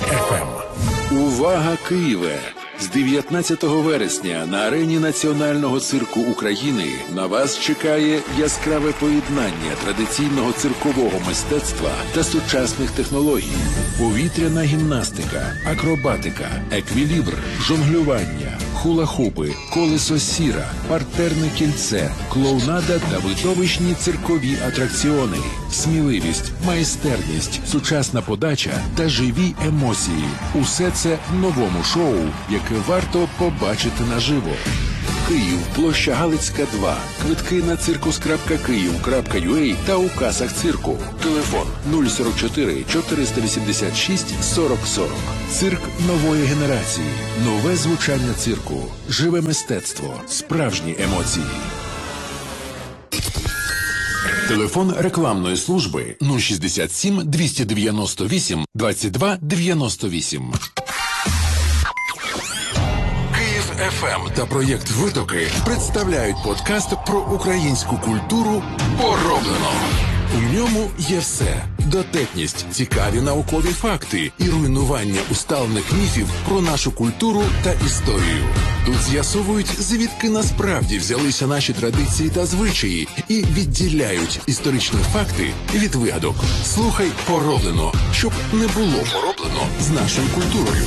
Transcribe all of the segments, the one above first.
ФМ. Увага, Києве! З 19 вересня на арені Національного цирку України на вас чекає яскраве поєднання традиційного циркового мистецтва та сучасних технологій. Повітряна гімнастика, акробатика, еквілібр, жонглювання, хула-хупи, колесо сіра, партерне кільце, клоунада та видовищні циркові атракціони. Сміливість, майстерність, сучасна подача та живі емоції. Усе це в новому шоу, яке варто побачити наживо. Київ, площа Галицька, 2. Квитки на circus.kyiv.ua та у касах цирку. Телефон 044 486 40 40. Цирк нової генерації. Нове звучання цирку. Живе мистецтво. Справжні емоції. Телефон рекламної служби 067 298 22 98. ФМ та проєкт «Витоки» представляють подкаст про українську культуру «Пороблено». У ньому є все – дотепність, цікаві наукові факти і руйнування усталених міфів про нашу культуру та історію. Тут з'ясовують, звідки насправді взялися наші традиції та звичаї і відділяють історичні факти від вигадок. Слухай «Пороблено», щоб не було пороблено з нашою культурою.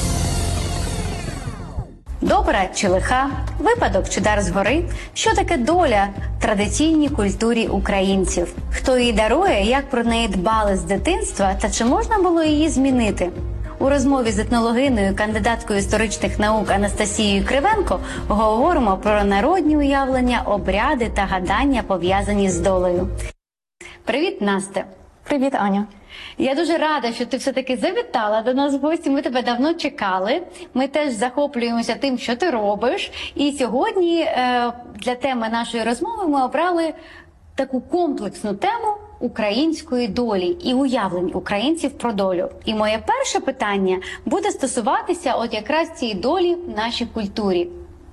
Добра чи лиха, випадок чи дар згори, що таке доля в традиційній культурі українців? Хто її дарує, як про неї дбали з дитинства та чи можна було її змінити? У розмові з етнологиною, кандидаткою історичних наук Анастасією Кривенко говоримо про народні уявлення, обряди та гадання, пов'язані з долею. Привіт, Насте! Привіт, Аня! Я дуже рада, що ти все-таки завітала до нас в гості. Ми тебе давно чекали. Ми теж захоплюємося тим, що ти робиш. І сьогодні для теми нашої розмови ми обрали таку комплексну тему української долі і уявлень українців про долю. І моє перше питання буде стосуватися от якраз цієї долі в нашій культурі.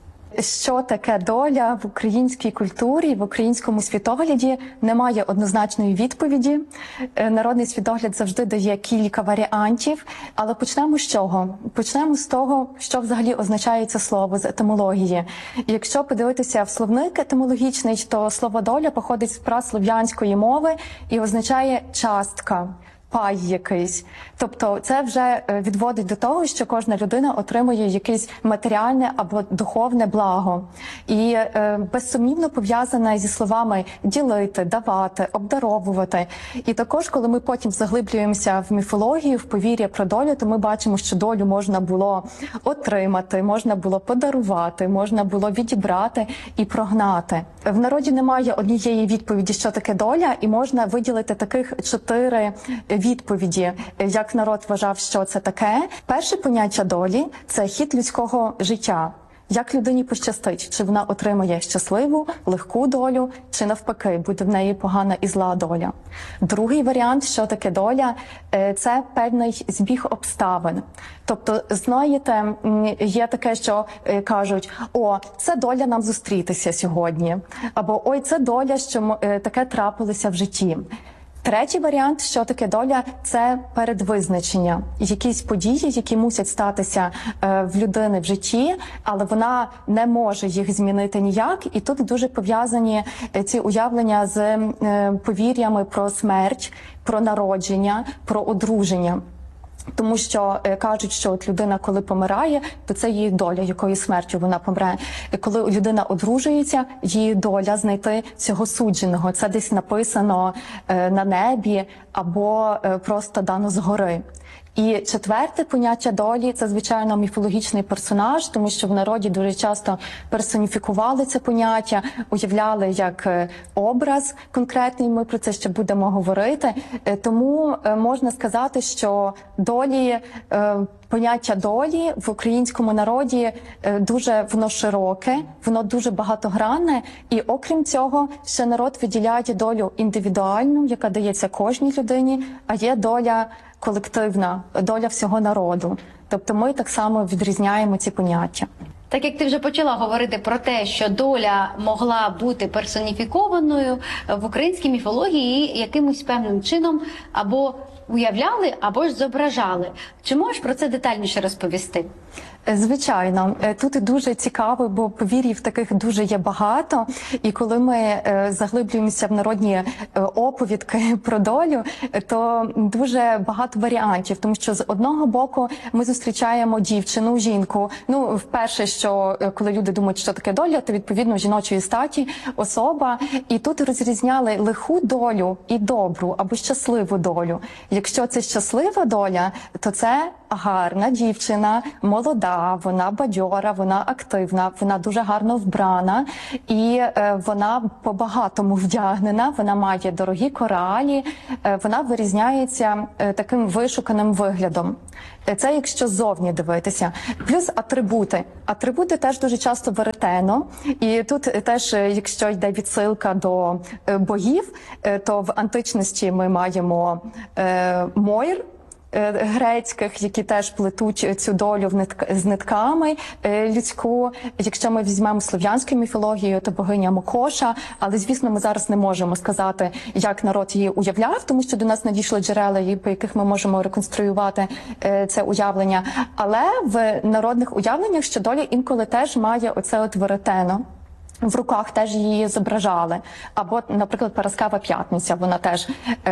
Що таке доля в українській культурі, в українському світогляді, немає однозначної відповіді. Народний світогляд завжди дає кілька варіантів, але почнемо з чого? Почнемо з того, що взагалі означає це слово, з етимології. Якщо подивитися в словник етимологічний, то слово доля походить з праслов'янської мови і означає частка. Пай якийсь. Тобто це вже відводить до того, що кожна людина отримує якесь матеріальне або духовне благо. І безсумнівно пов'язане зі словами ділити, давати, обдаровувати. І також, коли ми потім заглиблюємося в міфологію, в повір'я про долю, то ми бачимо, що долю можна було отримати, можна було подарувати, можна було відібрати і прогнати. В народі немає однієї відповіді, що таке доля, і можна виділити таких 4 відповіді, як народ вважав, що це таке. Перше поняття долі – це хід людського життя. Як людині пощастить, чи вона отримає щасливу, легку долю, чи навпаки, буде в неї погана і зла доля. Другий варіант, що таке доля, це певний збіг обставин. Тобто, знаєте, є таке, що кажуть, о, це доля нам зустрітися сьогодні, або ой, це доля, що таке трапилося в житті. Третій варіант, що таке доля, це передвизначення. Якісь події, які мусять статися в людини в житті, але вона не може їх змінити ніяк. І тут дуже пов'язані ці уявлення з повір'ями про смерть, про народження, про одруження. Тому що кажуть, що от людина, коли помирає, то це її доля, якою смертю вона помре. І коли людина одружується, її доля знайти цього судженого. Це десь написано на небі або просто дано згори. І четверте поняття долі – це, звичайно, міфологічний персонаж, тому що в народі дуже часто персоніфікували це поняття, уявляли як образ конкретний, ми про це ще будемо говорити. Тому можна сказати, що поняття долі в українському народі дуже воно широке, воно дуже багатогранне, і окрім цього ще народ виділяє долю індивідуальну, яка дається кожній людині, а є доля колективна, доля всього народу. Тобто ми так само відрізняємо ці поняття. Так як ти вже почала говорити про те, що доля могла бути персоніфікованою в українській міфології якимось певним чином або уявляли, або ж зображали. Чи можеш про це детальніше розповісти? Звичайно, тут дуже цікаво, бо повір'їв таких дуже є багато. І коли ми заглиблюємося в народні оповідки про долю, то дуже багато варіантів. Тому що з одного боку ми зустрічаємо дівчину, жінку. Ну, вперше, що коли люди думають, що таке доля, то відповідно жіночої статі особа. І тут розрізняли лиху долю і добру або щасливу долю. Якщо це щаслива доля, то це гарна дівчина, молода, вона бадьора, вона активна, вона дуже гарно вбрана і вона по-багатому вдягнена, вона має дорогі коралі, вона вирізняється таким вишуканим виглядом. Це якщо ззовні дивитися. Плюс атрибути. Атрибути теж дуже часто веретено. І тут теж, якщо йде відсилка до богів, то в античності ми маємо Мойр, грецьких, які теж плетуть цю долю з нитками людську. Якщо ми візьмемо слов'янську міфологію, то богиня Мокоша, але, звісно, ми зараз не можемо сказати, як народ її уявляв, тому що до нас надійшли джерела, по яких ми можемо реконструювати це уявлення. Але в народних уявленнях що доля інколи теж має оце от веретено. В руках теж її зображали. Або, наприклад, Параскава П'ятниця, вона теж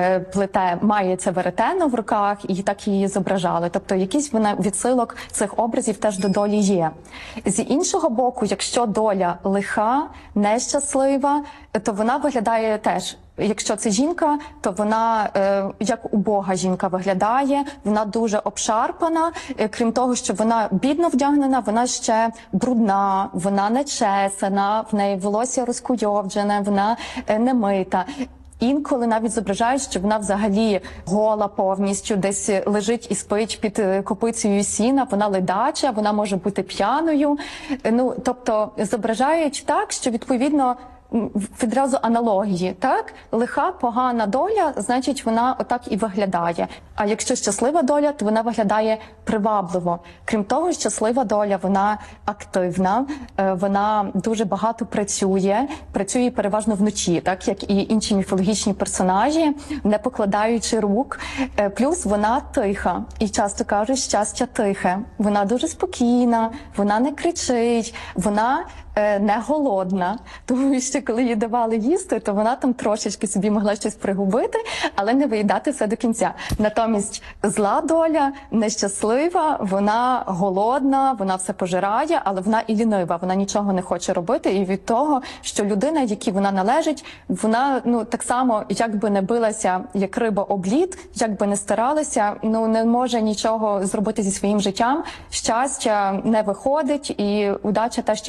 має це веретено в руках і так її зображали. Тобто якийсь відсилок цих образів теж до долі є. З іншого боку, якщо доля лиха, нещаслива, то вона виглядає теж. Якщо це жінка, то вона як убога жінка виглядає, вона дуже обшарпана, крім того, що вона бідно вдягнена, вона ще брудна, вона нечесана, в неї волосся розкуйовджене, вона не мита. Інколи навіть зображають, що вона взагалі гола повністю, десь лежить і спить під копицею сіна, вона ледача, вона може бути п'яною. Ну, тобто зображають так, що відповідно відразу аналогії, так? Лиха, погана доля, значить вона отак і виглядає. А якщо щаслива доля, то вона виглядає привабливо. Крім того, щаслива доля, вона активна, вона дуже багато працює переважно вночі, так як і інші міфологічні персонажі, не покладаючи рук. Плюс вона тиха, і часто кажуть, щастя тихе. Вона дуже спокійна, вона не кричить, вона не голодна, тому що коли їй давали їсти, то вона там трошечки собі могла щось пригубити, але не виїдати все до кінця. Натомість зла доля, нещаслива, вона голодна, вона все пожирає, але вона і лінива, вона нічого не хоче робити. І від того, що людина, якій вона належить, вона так само, як би не билася, як риба об лід, як би не старалася, не може нічого зробити зі своїм життям. Щастя не виходить, і удача теж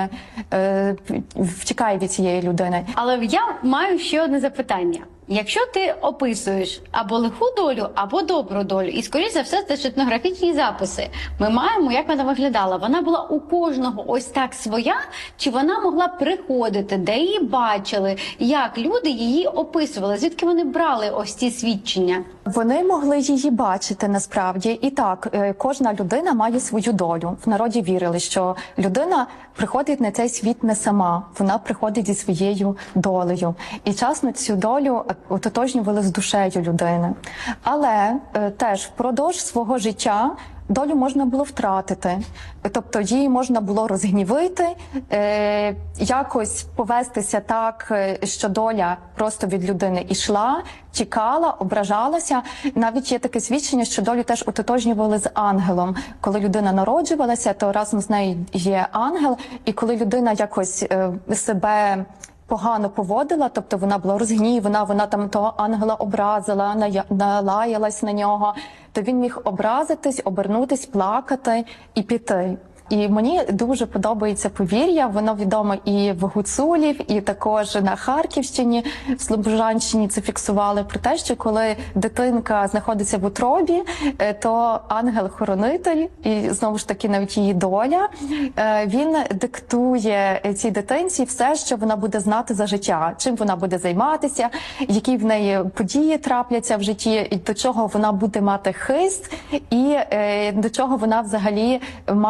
втікає від цієї людини. Але я маю ще одне запитання. Якщо ти описуєш або лиху долю, або добру долю, і, скоріш за все, це етнографічні записи, ми маємо, як вона виглядала. Вона була у кожного ось так своя, чи вона могла приходити, де її бачили, як люди її описували, звідки вони брали ось ці свідчення? Вони могли її бачити насправді. І так, кожна людина має свою долю. В народі вірили, що людина приходить на цей світ не сама, вона приходить зі своєю долею. І часно цю долю ототожнювали з душею людини. Але теж впродовж свого життя долю можна було втратити, тобто її можна було розгнівити, якось повестися так, що доля просто від людини ішла, тікала, ображалася. Навіть є таке свідчення, що долю теж ототожнювали з ангелом. Коли людина народжувалася, то разом з нею є ангел, і коли людина якось себе погано поводила, тобто вона була розгнівана, вона там того ангела образила, налаялась на нього, то він міг образитись, обернутись, плакати і піти. І мені дуже подобається повір'я, воно відомо і в Гуцулів, і також на Харківщині, в Слобожанщині це фіксували, про те, що коли дитинка знаходиться в утробі, то ангел-хоронитель, і знову ж таки навіть її доля, він диктує цій дитинці все, що вона буде знати за життя, чим вона буде займатися, які в неї події трапляться в житті, і до чого вона буде мати хист, і до чого вона взагалі має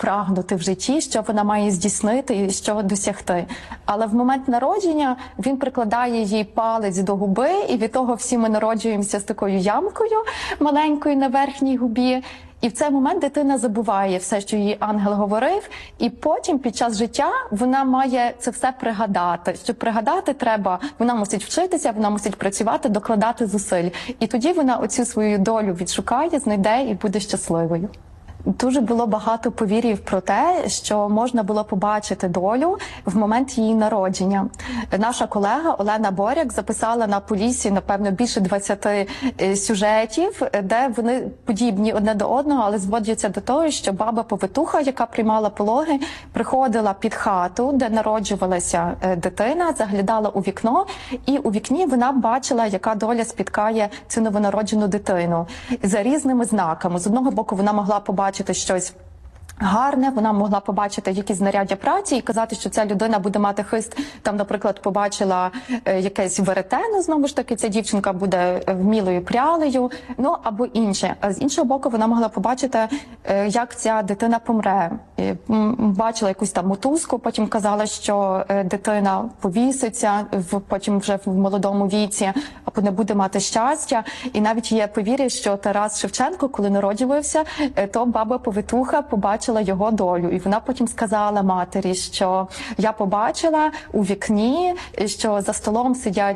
прагнути в житті, що вона має здійснити і що досягти. Але в момент народження він прикладає їй палець до губи, і від того всі ми народжуємося з такою ямкою маленькою на верхній губі. І в цей момент дитина забуває все, що їй ангел говорив, і потім під час життя вона має це все пригадати. Щоб пригадати треба, вона мусить вчитися, вона мусить працювати, докладати зусиль. І тоді вона оцю свою долю відшукає, знайде і буде щасливою. Дуже було багато повір'їв про те, що можна було побачити долю в момент її народження. Наша колега Олена Боряк записала на Поліссі, напевно, більше 20 сюжетів, де вони подібні одне до одного, але зводяться до того, що баба-повитуха, яка приймала пологи, приходила під хату, де народжувалася дитина, заглядала у вікно, і у вікні вона бачила, яка доля спіткає цю новонароджену дитину. За різними знаками. З одного боку, вона могла побачити щось гарне, вона могла побачити якісь знаряддя праці і казати, що ця людина буде мати хист. Там, наприклад, побачила якесь веретено, знову ж таки, ця дівчинка буде вмілою прялею, ну, або інше. А з іншого боку, вона могла побачити, як ця дитина помре. Бачила якусь там мотузку, потім казала, що дитина повіситься, потім вже в молодому віці, або не буде мати щастя. І навіть є повір'я, що Тарас Шевченко, коли народжувався, то баба-повитуха побачила його долю. І вона потім сказала матері, що я побачила у вікні, що за столом сидять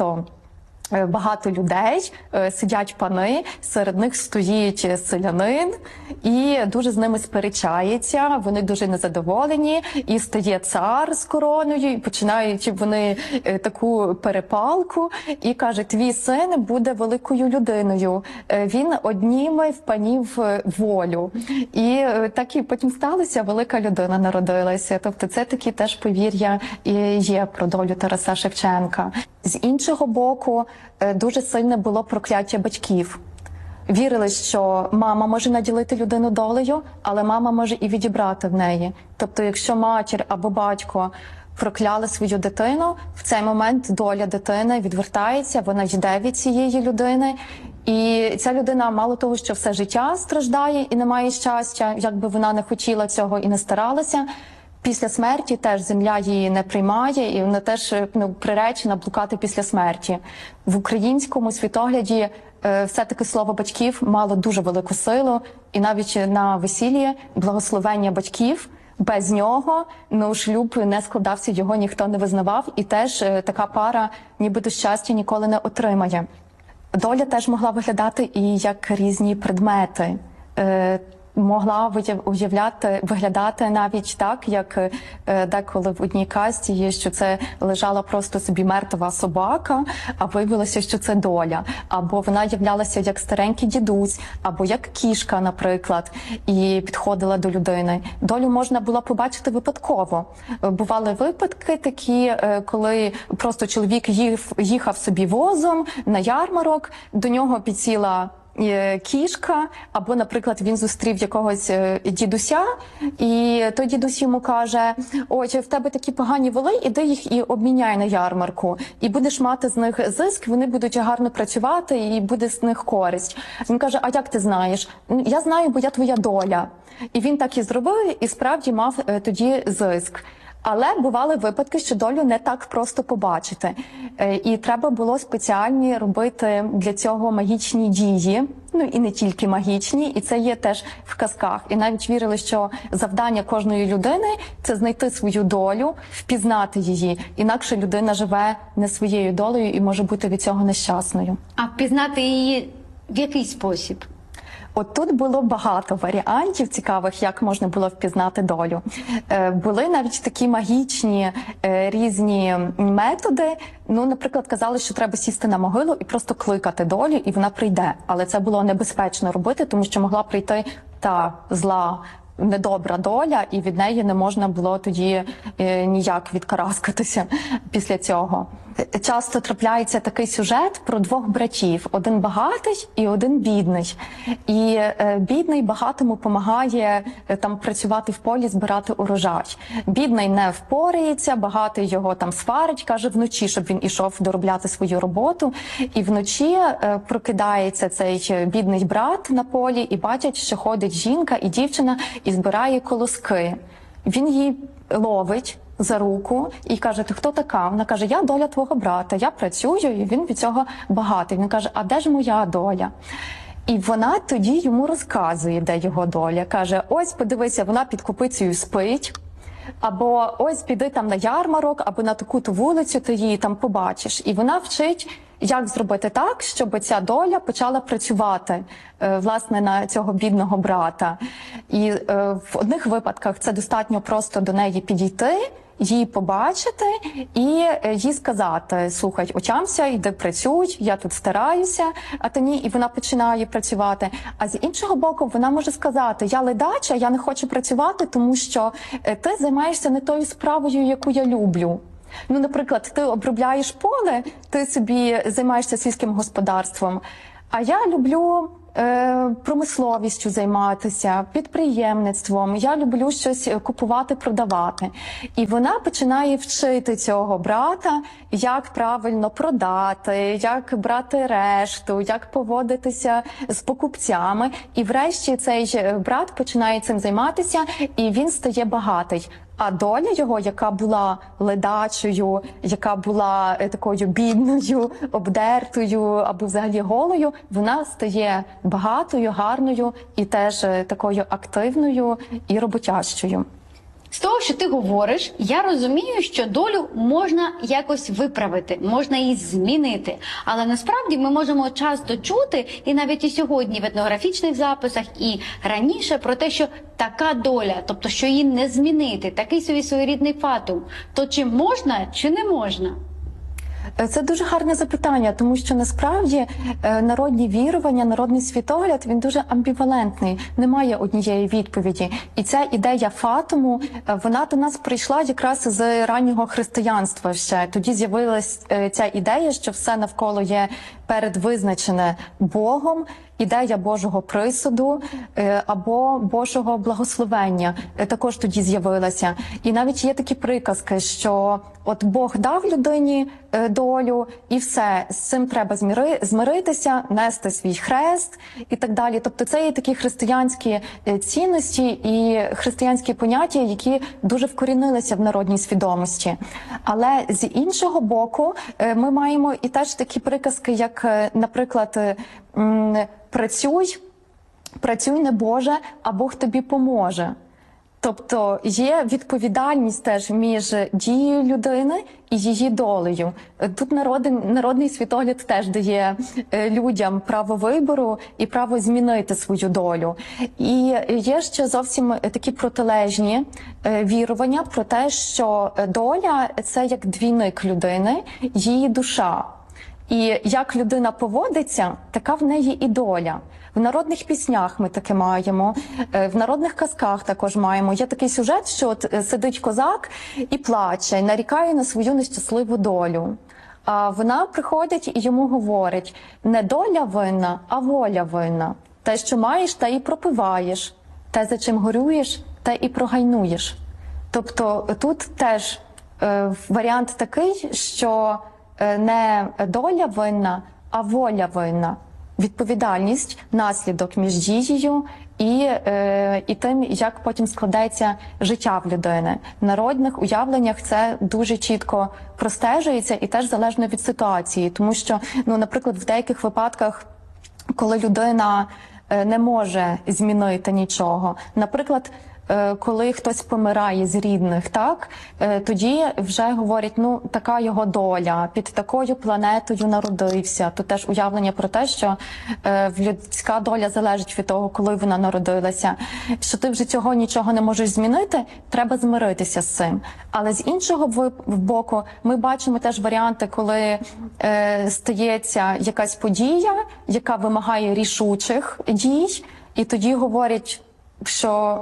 багато людей, сидять пани, серед них стоїть селянин і дуже з ними сперечається, вони дуже незадоволені, і стає цар з короною, і починають вони таку перепалку, і каже, твій син буде великою людиною, він одніме в панів волю. І так і потім сталося, велика людина народилася. Тобто це такі теж повір'я є про долю Тараса Шевченка. З іншого боку, дуже сильне було прокляття батьків. Вірили, що мама може наділити людину долею, але мама може і відібрати в неї. Тобто, якщо матір або батько прокляли свою дитину, в цей момент доля дитини відвертається, вона йде від цієї людини. І ця людина мало того, що все життя страждає і не має щастя, якби вона не хотіла цього і не старалася, після смерті теж земля її не приймає, і вона теж приречена блукати після смерті. В українському світогляді все-таки слово батьків мало дуже велику силу, і навіть на весіллі благословення батьків, без нього шлюб не складався, його ніхто не визнавав, і теж така пара нібито щастя ніколи не отримає. Доля теж могла виглядати і як різні предмети. Могла виглядати навіть так, як деколи в одній казці є, що це лежала просто собі мертва собака, а виявилося, що це доля. Або вона являлася як старенький дідусь, або як кішка, наприклад, і підходила до людини. Долю можна було побачити випадково. Бували випадки такі, коли просто чоловік їхав собі возом на ярмарок, до нього підсіла кішка, або, наприклад, він зустрів якогось дідуся, і той дідусь йому каже, ой, в тебе такі погані воли, іди їх і обміняй на ярмарку, і будеш мати з них зиск, вони будуть гарно працювати, і буде з них користь. Він каже, а як ти знаєш? Я знаю, бо я твоя доля. І він так і зробив, і справді мав тоді зиск. Але бували випадки, що долю не так просто побачити. І треба було спеціальні робити для цього магічні дії, і не тільки магічні, і це є теж в казках. І навіть вірили, що завдання кожної людини – це знайти свою долю, впізнати її. Інакше людина живе не своєю долею і може бути від цього нещасною. А впізнати її в який спосіб? От тут було багато варіантів цікавих, як можна було впізнати долю. Були навіть такі магічні різні методи. Наприклад, казали, що треба сісти на могилу і просто кликати долю, і вона прийде. Але це було небезпечно робити, тому що могла прийти та зла, недобра доля, і від неї не можна було тоді ніяк відкараскатися після цього. часто трапляється такий сюжет про двох братів. Один багатий і один бідний. І бідний багатому допомагає там працювати в полі, збирати урожай. Бідний не впорається, багатий його там сварить, каже вночі, щоб він ішов доробляти свою роботу. І вночі прокидається цей бідний брат на полі і бачить, що ходить жінка і дівчина і збирає колоски. Він її ловить за руку і каже: ти хто така? Вона каже: я доля твого брата, я працюю, і він від цього багатий. Він каже: а де ж моя доля? І вона тоді йому розказує, де його доля. Каже: ось, подивися, вона під копицею спить, або ось піди там на ярмарок, або на таку-то вулицю, ти її там побачиш. І вона вчить, як зробити так, щоб ця доля почала працювати, власне, на цього бідного брата. І в одних випадках це достатньо просто до неї підійти, її побачити і їй сказати: слухай, отямся, йди працюй, я тут стараюся, а ти ні, і вона починає працювати. А з іншого боку, вона може сказати: я ледача, я не хочу працювати, тому що ти займаєшся не тою справою, яку я люблю. Ну, наприклад, ти обробляєш поле, ти собі займаєшся сільським господарством, а я люблю промисловістю займатися, підприємництвом, я люблю щось купувати, продавати. І вона починає вчити цього брата, як правильно продати, як брати решту, як поводитися з покупцями. І врешті цей брат починає цим займатися, і він стає багатий. А доля його, яка була ледачою, яка була такою бідною, обдертою або взагалі голою, вона стає багатою, гарною і теж такою активною і роботящою. З того, що ти говориш, я розумію, що долю можна якось виправити, можна її змінити. Але насправді ми можемо часто чути, і навіть і сьогодні в етнографічних записах, і раніше, про те, що така доля, тобто що її не змінити, такий собі своєрідний фатум, то чи можна, чи не можна? Це дуже гарне запитання, тому що насправді народні вірування, народний світогляд, він дуже амбівалентний, немає однієї відповіді. І ця ідея фатуму, вона до нас прийшла якраз з раннього християнства ще. Тоді з'явилась ця ідея, що все навколо є передвизначене Богом, ідея Божого присуду або Божого благословення також тоді з'явилася. І навіть є такі приказки, що от Бог дав людині долю і все, з цим треба змиритися, нести свій хрест і так далі. Тобто це є такі християнські цінності і християнські поняття, які дуже вкорінилися в народній свідомості. Але з іншого боку, ми маємо і теж такі приказки, як, наприклад, працюй не Боже, а Бог тобі поможе. Тобто є відповідальність теж між дією людини і її долею. Тут народний світогляд теж дає людям право вибору і право змінити свою долю. І є ще зовсім такі протилежні вірування про те, що доля – це як двійник людини, її душа. І як людина поводиться, така в неї і доля. В народних піснях ми таке маємо, в народних казках також маємо. Є такий сюжет, що от сидить козак і плаче, і нарікає на свою нещасливу долю. А вона приходить і йому говорить: не доля винна, а воля винна. Те, що маєш, те і пропиваєш. Те, за чим горюєш, те і прогайнуєш. Тобто тут теж варіант такий, що не доля винна, а воля винна. Відповідальність, наслідок між дією і тим, як потім складається життя в людини. В народних уявленнях це дуже чітко простежується і теж залежно від ситуації. Тому що, наприклад, в деяких випадках, коли людина не може змінити нічого, наприклад, коли хтось помирає з рідних, так, тоді вже говорять, така його доля, під такою планетою народився. Тут теж уявлення про те, що людська доля залежить від того, коли вона народилася. Що ти вже цього нічого не можеш змінити, треба змиритися з цим. Але з іншого боку, ми бачимо теж варіанти, коли стається якась подія, яка вимагає рішучих дій, і тоді говорять, що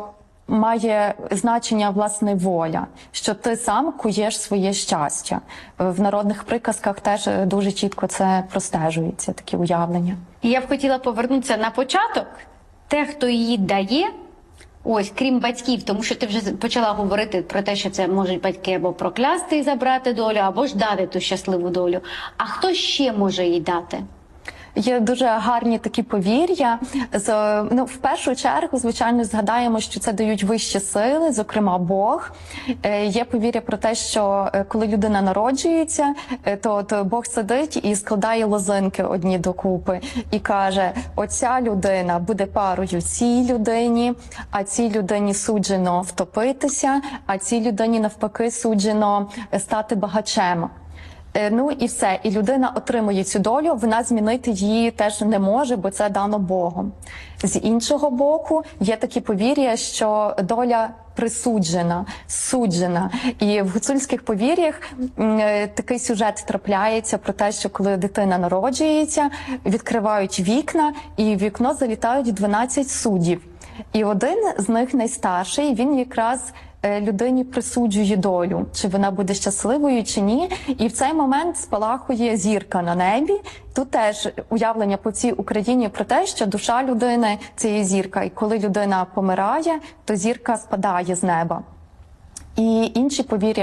має значення, власне, воля, що ти сам куєш своє щастя. В народних приказках теж дуже чітко це простежується, такі уявлення. І я б хотіла повернутися на початок. Те, хто її дає, ось, крім батьків, тому що ти вже почала говорити про те, що це можуть батьки або проклясти і забрати долю, або ж дати ту щасливу долю. А хто ще може їй дати? Є дуже гарні такі повір'я. В першу чергу, звичайно, згадаємо, що це дають вищі сили, зокрема Бог. Є повір'я про те, що коли людина народжується, то Бог сидить і складає лозинки одні докупи і каже, оця людина буде парою цій людині, а цій людині суджено втопитися, а цій людині навпаки суджено стати багачем. Ну і все, і людина отримує цю долю, вона змінити її теж не може, бо це дано Богом. З іншого боку, є такі повір'я, що доля присуджена, суджена. І в гуцульських повір'ях такий сюжет трапляється про те, що коли дитина народжується, відкривають вікна, і в вікно залітають 12 суддів. І один з них, найстарший, він якраз людині присуджує долю, чи вона буде щасливою, чи ні. І в цей момент спалахує зірка на небі. Тут теж уявлення по всій Україні про те, що душа людини – це є зірка. І коли людина помирає, то зірка спадає з неба. І інші повір'я